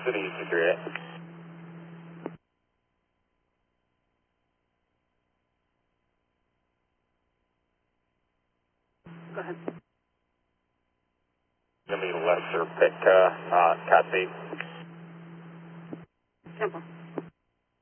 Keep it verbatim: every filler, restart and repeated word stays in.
City two three eight. Go ahead. Give me lesser pick, uh, uh, Cat eight. Temple.